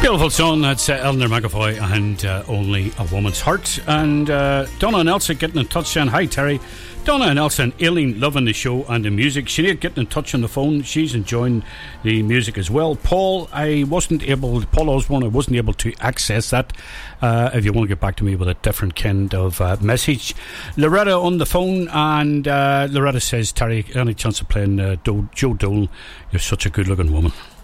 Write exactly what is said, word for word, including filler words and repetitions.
Beautiful song. That's uh, Eleanor McAvoy and uh, Only a Woman's Heart. And uh, Donna and Elsa getting in touch saying, hi Terry. Donna and Elsa and Aileen loving the show and the music. Sinead getting in touch on the phone. She's enjoying the music as well. Paul, I wasn't able, Paul Osborne, I wasn't able to access that. Uh, if you want to get back to me with a different kind of uh, message. Loretta on the phone, and uh, Loretta says, Terry, any chance of playing uh, Do- Joe Dole? You're such a good looking woman.